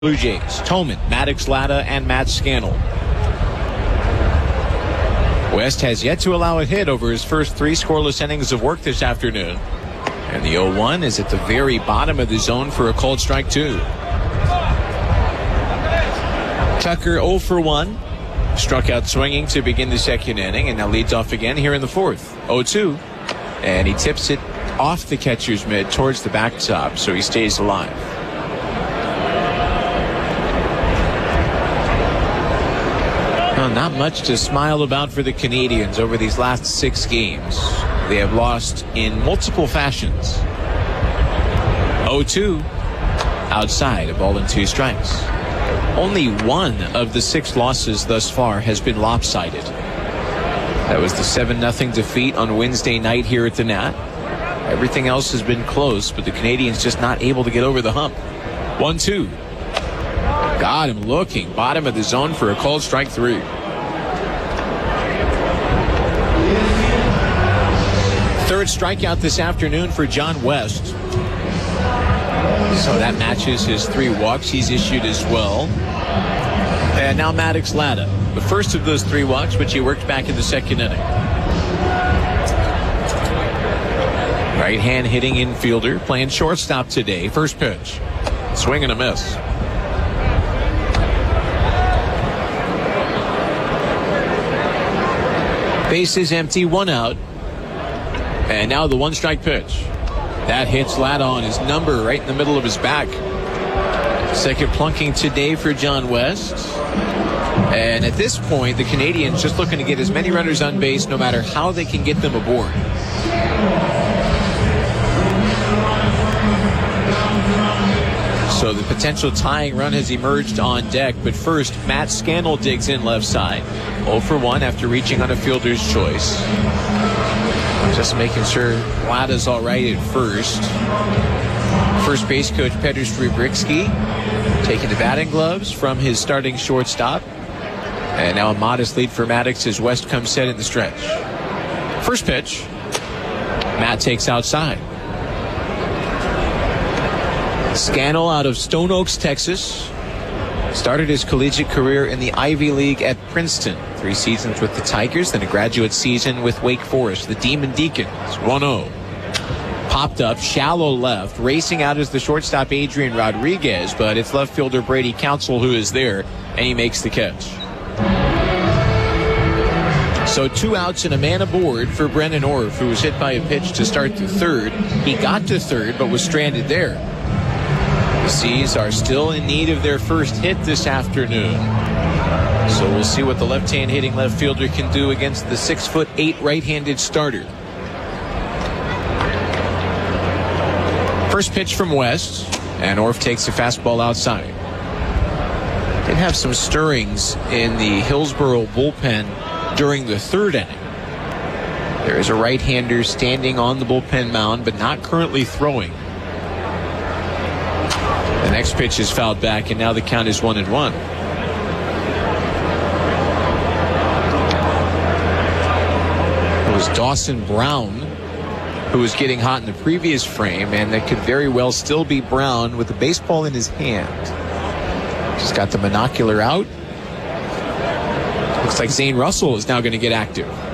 Blue Jays, Tolman, Maddox Latta, and Matt Scannell. West has yet to allow a hit over his first 3 scoreless innings of work this afternoon. And the 0-1 is at the very bottom of the zone for a called strike 2. Tucker 0 for 1. Struck out swinging to begin the second inning and now leads off again here in the fourth. 0-2. And he tips it off the catcher's mitt towards the backstop, so he stays alive. Well, not much to smile about for the Canadians over these last 6 games. They have lost in multiple fashions. 0-2 outside, a ball and 2 strikes. Only 1 of the 6 losses thus far has been lopsided. That was the 7-0 defeat on Wednesday night here at the Nat. Everything else has been close, but the Canadians just not able to get over the hump. 1-2. Got him looking. Bottom of the zone for a called strike 3. Third strikeout this afternoon for John West. So that matches his 3 walks he's issued as well. And now Maddox Latta, the first of those 3 walks, which he worked back in the second inning. Right-hand hitting infielder, playing shortstop today. First pitch. Swing and a miss. Bases empty, 1 out. And now the 1-strike pitch. That hits Latta on his number right in the middle of his back. Second plunking today for John West. And at this point, the Canadians just looking to get as many runners on base no matter how they can get them aboard. So the potential tying run has emerged on deck, but first, Matt Scannell digs in left side. 0 for 1 after reaching on a fielder's choice. Just making sure Latta's all right at first. First base coach Petr Strybricki taking the batting gloves from his starting shortstop. And now a modest lead for Maddox as West comes set in the stretch. First pitch. Matt takes outside. Scannell out of Stone Oaks, Texas. Started his collegiate career in the Ivy League at Princeton. 3 seasons with the Tigers, then a graduate season with Wake Forest, the Demon Deacons. 1-0. Popped up, shallow left. Racing out is the shortstop Adrian Rodriguez, but it's left fielder Brady Council who is there, and he makes the catch. So 2 outs and a man aboard for Brennan Orff, who was hit by a pitch to start the third. He got to third, but was stranded there. The Seas are still in need of their first hit this afternoon. So we'll see what the left-hand hitting left fielder can do against the 6'8" right-handed starter. First pitch from West, and Orff takes a fastball outside. Did have some stirrings in the Hillsboro bullpen during the 3rd inning. There is a right-hander standing on the bullpen mound, but not currently throwing. The next pitch is fouled back, and now the count is 1-1. It was Dawson Brown who was getting hot in the previous frame, and that could very well still be Brown with the baseball in his hand. Just got the monocular out. Looks like Zane Russell is now going to get active.